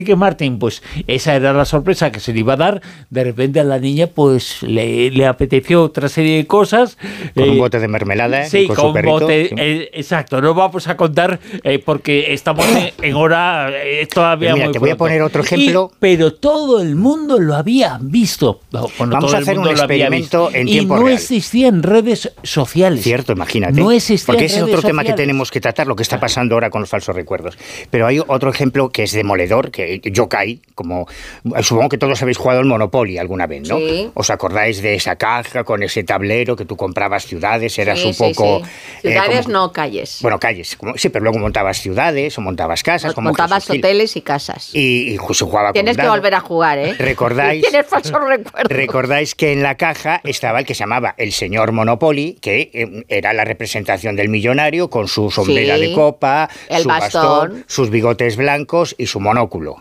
que Martin, pues esa era la sorpresa que se le iba a dar. De repente a la niña pues le apeteció otra serie de cosas. Con un bote de mermelada, sí, con su perrito. Bote, sí. Exacto, no vamos a contar porque estamos en hora todavía mira, muy te voy a poner otro ejemplo. Pero todo el mundo lo había visto. Bueno, vamos a hacer un experimento en tiempo real. Y no real. existían redes sociales. Cierto, imagínate. No existían porque ese es otro sociales. tema que tenemos que tratar, lo que está pasando ahora con los falsos recuerdos. Pero hay otro ejemplo que es demoledor, que Yokai, como supongo que todos habéis jugado al Monopoly alguna vez, ¿no? Sí. ¿Os acordáis de esa caja con ese tablero que tú comprabas ciudades? Eras un poco... Sí. Ciudades no, calles. Bueno, calles. Sí, pero luego montabas ciudades o montabas casas. Como montabas hoteles y casas. Y se jugaba Tienes con que volver a jugar, ¿eh? ¿Recordáis? Tienes falsos recuerdos. Recordáis que en la caja estaba el que se llamaba el señor Monopoly, que era la representación del millonario con su sombrera de copa, el su bastón, sus bigotes blancos y su monóculo.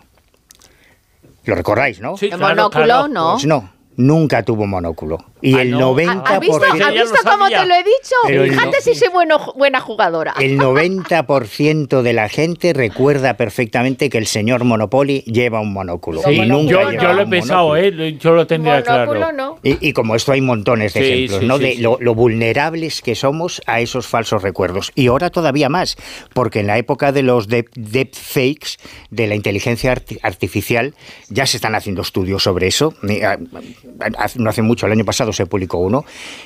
¿Lo recordáis, no? Sí, el monóculo, claro. no. Pues no, nunca tuvo monóculo. Y el 90%... ¿Has visto cómo te lo he dicho? Pero Fíjate si soy buena jugadora. El 90% de la gente recuerda perfectamente que el señor Monopoly lleva un monóculo. Sí, y nunca yo lo he pensado, yo lo tendría monóculo, claro. No. Y como esto hay montones de ejemplos, ¿no? De lo vulnerables que somos a esos falsos recuerdos. Y ahora todavía más, porque en la época de los deepfakes, de la inteligencia artificial, ya se están haciendo estudios sobre eso. No hace mucho, el año pasado se publicó uno.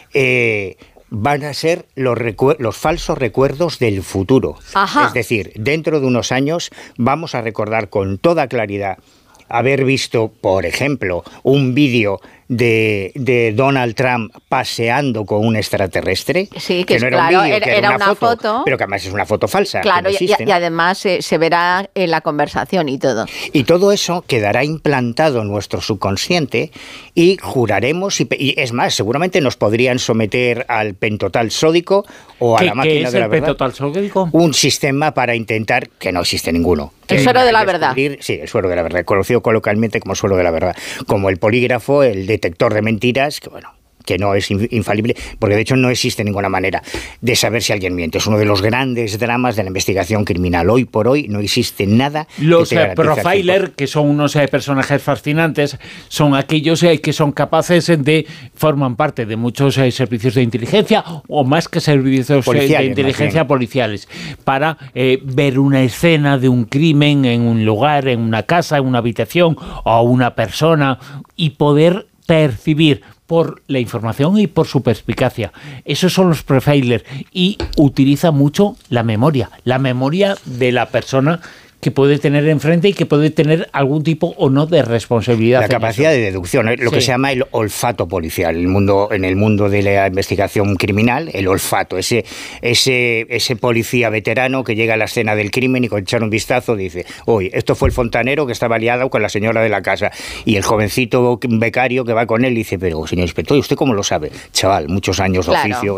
Van a ser los falsos recuerdos del futuro. Ajá. Es decir, dentro de unos años vamos a recordar con toda claridad haber visto, por ejemplo, un vídeo de Donald Trump paseando con un extraterrestre. Sí, que no es era claro, un vídeo, que era una foto. Pero que además es una foto falsa. Claro, que no existe, y además se verá en la conversación y todo. Y todo eso quedará implantado en nuestro subconsciente y juraremos, y es más, seguramente nos podrían someter al pentotal sódico o a la máquina de la verdad. ¿Qué es el pentotal sódico? Un sistema para intentar, que no existe ninguno. El suero de la verdad. Sí, el suero de la verdad, conocido coloquialmente como suero de la verdad. Como el polígrafo, el detector de mentiras, que bueno, que no es infalible, porque de hecho no existe ninguna manera de saber si alguien miente. Es uno de los grandes dramas de la investigación criminal. Hoy por hoy no existe nada. Los profiler, que son unos personajes fascinantes, son aquellos que son capaces forman parte de muchos servicios de inteligencia, o más que servicios de inteligencia policiales, para ver una escena de un crimen en un lugar, en una casa, en una habitación, o una persona, y poder percibir por la información y por su perspicacia. Esos son los profiler, y utiliza mucho la memoria de la persona que puede tener enfrente y que puede tener algún tipo o no de responsabilidad. La capacidad de deducción, lo que se llama el olfato policial. En el mundo de la investigación criminal, el olfato, ese policía veterano que llega a la escena del crimen y con echar un vistazo dice, oye, esto fue el fontanero que estaba liado con la señora de la casa. Y el jovencito becario que va con él dice, pero señor inspector, ¿y usted cómo lo sabe? Chaval, muchos años de oficio.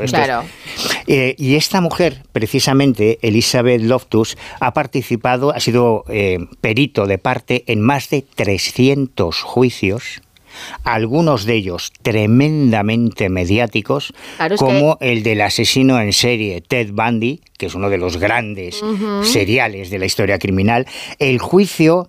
Y esta mujer, precisamente, Elizabeth Loftus, ha sido perito de parte en más de 300 juicios, algunos de ellos tremendamente mediáticos, como el del asesino en serie Ted Bundy, que es uno de los grandes seriales de la historia criminal, el juicio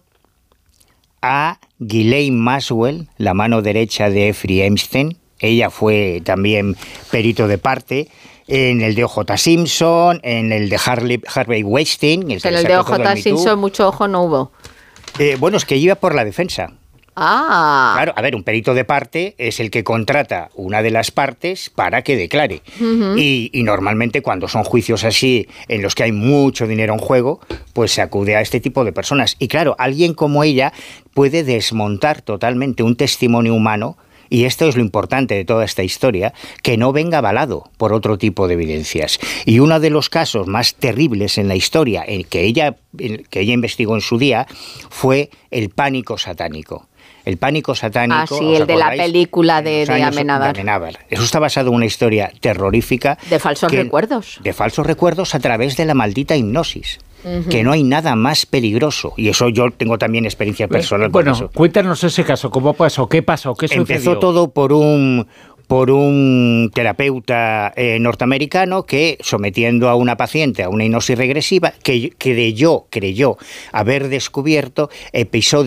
a Ghislaine Maxwell, la mano derecha de Jeffrey Epstein. Ella fue también perito de parte en el de O.J. Simpson, en el de Harvey Weinstein. Pero el de O.J. Simpson mucho ojo no hubo. Bueno, es que iba por la defensa. Ah. Claro, a ver, un perito de parte es el que contrata una de las partes para que declare. Y normalmente cuando son juicios así, en los que hay mucho dinero en juego, pues se acude a este tipo de personas. Y claro, alguien como ella puede desmontar totalmente un testimonio humano. Y esto es lo importante de toda esta historia, que no venga avalado por otro tipo de evidencias. Y uno de los casos más terribles en la historia que ella investigó en su día fue el pánico satánico. El pánico satánico... Ah, sí, el de la película de Amenábar. Eso está basado en una historia terrorífica. De falsos recuerdos. De falsos recuerdos a través de la maldita hipnosis. Que no hay nada más peligroso. Y eso yo tengo también experiencia personal con eso. Cuéntanos ese caso, ¿cómo pasó? ¿Qué pasó? ¿Qué sucedió? Empezó todo por un por un terapeuta norteamericano que, sometiendo a una paciente a una hipnosis regresiva, que creyó haber descubierto episodios